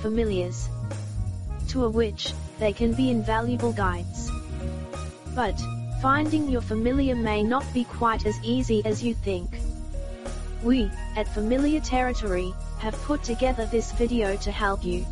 familiars. To a witch, they can be invaluable guides. But finding your familiar may not be quite as easy as you think. We, at Familiar Territory, have put together this video to help you.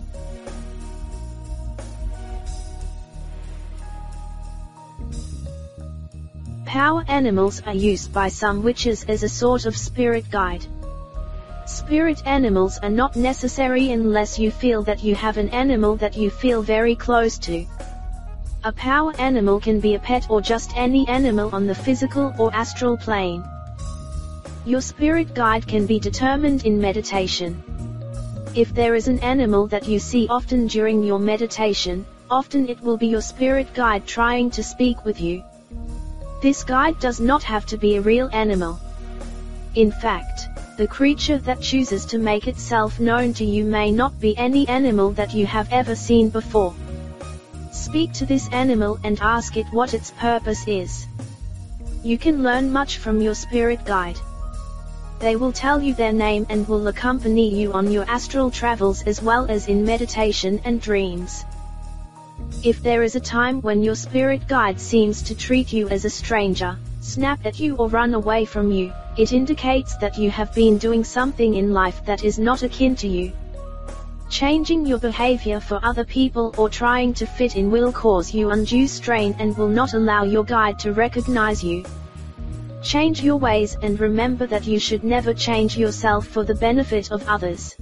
Power animals are used by some witches as a sort of spirit guide. Spirit animals are not necessary unless you feel that you have an animal that you feel very close to. A power animal can be a pet or just any animal on the physical or astral plane. Your spirit guide can be determined in meditation. If there is an animal that you see often during your meditation, often it will be your spirit guide trying to speak with you. This guide does not have to be a real animal. In fact, the creature that chooses to make itself known to you may not be any animal that you have ever seen before. Speak to this animal and ask it what its purpose is. You can learn much from your spirit guide. They will tell you their name and will accompany you on your astral travels as well as in meditation and dreams. If there is a time when your spirit guide seems to treat you as a stranger, snap at you or run away from you, it indicates that you have been doing something in life that is not akin to you. Changing your behavior for other people or trying to fit in will cause you undue strain and will not allow your guide to recognize you. Change your ways and remember that you should never change yourself for the benefit of others.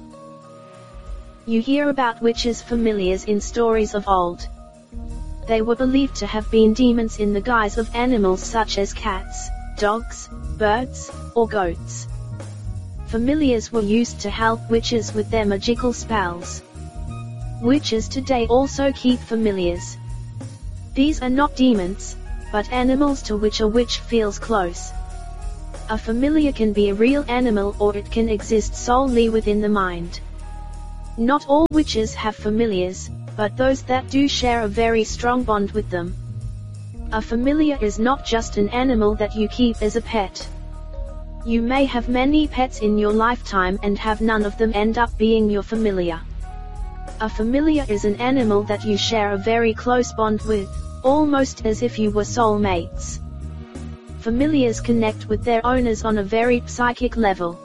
You hear about witches' familiars in stories of old. They were believed to have been demons in the guise of animals such as cats, dogs, birds, or goats. Familiars were used to help witches with their magical spells. Witches today also keep familiars. These are not demons, but animals to which a witch feels close. A familiar can be a real animal or it can exist solely within the mind. Not all witches have familiars, but those that do share a very strong bond with them. A familiar is not just an animal that you keep as a pet. You may have many pets in your lifetime and have none of them end up being your familiar. A familiar is an animal that you share a very close bond with, almost as if you were soulmates. Familiars connect with their owners on a very psychic level.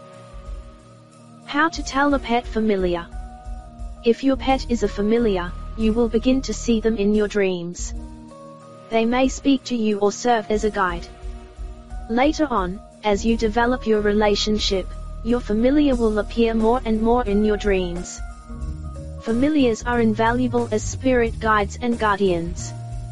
How to tell a pet familiar? If your pet is a familiar, you will begin to see them in your dreams. They may speak to you or serve as a guide. Later on, as you develop your relationship, your familiar will appear more and more in your dreams. Familiars are invaluable as spirit guides and guardians.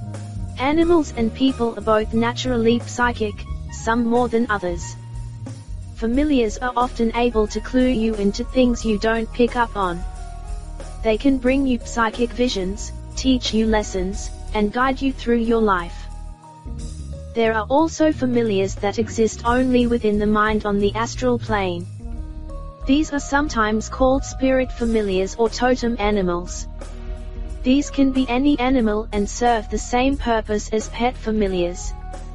Animals and people are both naturally psychic, some more than others. Familiars are often able to clue you into things you don't pick up on. They can bring you psychic visions, teach you lessons, and guide you through your life. There are also familiars that exist only within the mind on the astral plane. These are sometimes called spirit familiars or totem animals. These can be any animal and serve the same purpose as pet familiars.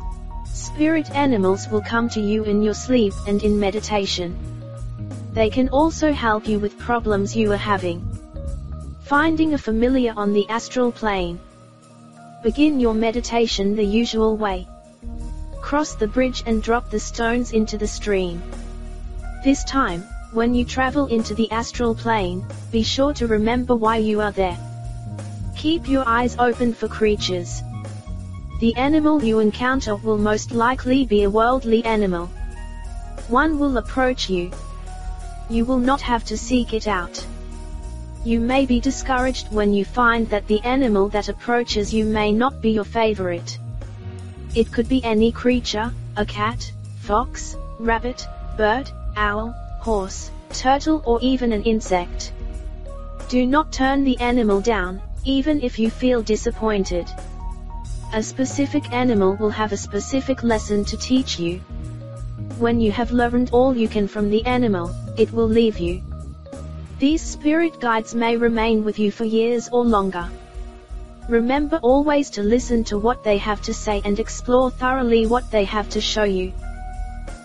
Spirit animals will come to you in your sleep and in meditation. They can also help you with problems you are having. Finding a familiar on the astral plane. Begin your meditation the usual way. Cross the bridge and drop the stones into the stream. This time, when you travel into the astral plane, be sure to remember why you are there. Keep your eyes open for creatures. The animal you encounter will most likely be a worldly animal. One will approach you. You will not have to seek it out. You may be discouraged when you find that the animal that approaches you may not be your favorite. It could be any creature, a cat, fox, rabbit, bird, owl, horse, turtle or even an insect. Do not turn the animal down, even if you feel disappointed. A specific animal will have a specific lesson to teach you. When you have learned all you can from the animal, it will leave you. These spirit guides may remain with you for years or longer. Remember always to listen to what they have to say and explore thoroughly what they have to show you.